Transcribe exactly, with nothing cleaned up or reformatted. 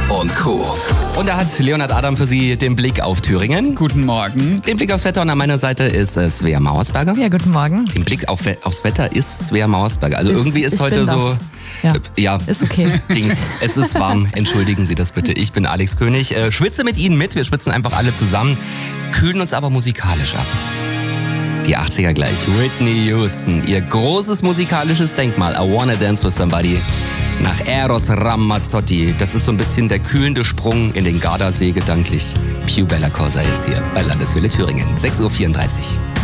und Co. Und da hat Leonhard Adam für Sie den Blick auf Thüringen. Guten Morgen. Den Blick aufs Wetter und an meiner Seite ist äh, Svea Mauersberger. Ja, guten Morgen. Den Blick auf, aufs Wetter ist Svea Mauersberger. Also Ist- irgendwie ist ich heute bin so... das. Ja. Äh, ja, Ist okay. Dings. Es ist warm. Entschuldigen Sie das bitte. Ich bin Alex König. Äh, schwitze mit Ihnen mit. Wir schwitzen einfach alle zusammen. Kühlen uns aber musikalisch ab. Die achtziger gleich. Whitney Houston. Ihr großes musikalisches Denkmal. I Wanna Dance With Somebody. Nach Eros Ramazzotti. Das ist so ein bisschen der kühlende Sprung in den Gardasee gedanklich. Più Bella Cosa jetzt hier bei Landeswelle Thüringen. sechs Uhr vierunddreißig.